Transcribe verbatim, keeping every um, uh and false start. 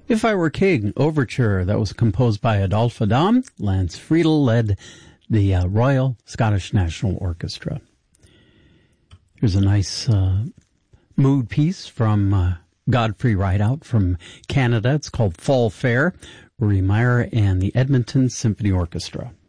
If I Were King, Overture, that was composed by Adolphe Adam. Lance Friedel led the uh, Royal Scottish National Orchestra. Here's a nice uh, mood piece from uh, Godfrey Rideout from Canada. It's called Fall Fair, Rory Meyer and the Edmonton Symphony Orchestra.